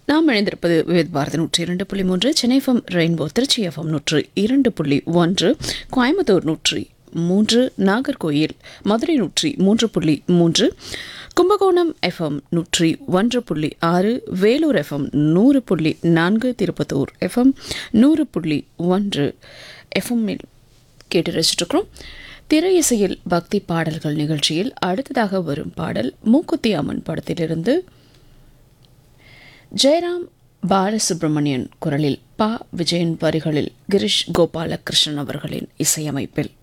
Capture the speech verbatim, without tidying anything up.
நாம் இணைந்திருப்பது விவேத் பாரதி நூற்றி இரண்டு புள்ளி மூன்று, Chennai FM rainbow, Trichy FM நூற்று இரண்டு புள்ளி ஒன்று, கோயம்புத்தூர் நூற்றி மூன்று, நாகர்கோயில், மதுரை நூற்றி மூன்று புள்ளி மூன்று, கும்பகோணம் எஃப்எம் நூற்றி ஒன்று புள்ளி ஆறு, வேலூர் எஃப்எம் நூறு புள்ளி நான்கு, திருப்பத்தூர் எஃப்எம் நூறு புள்ளி ஒன்று எஃப்எம்மில் கேட்டு ரசிச்சிருக்கிறோம். திரை இசையில் பக்தி பாடல்கள் நிகழ்ச்சியில் அடுத்ததாக வரும் பாடல் மூக்குத்தி அம்மன் படத்திலிருந்து ஜெயராம் பாலசுப்ரமணியன் குரலில், பா விஜயன் வரிகளில், கிரிஷ் கோபாலகிருஷ்ணன் அவர்களின் இசையமைப்பில்.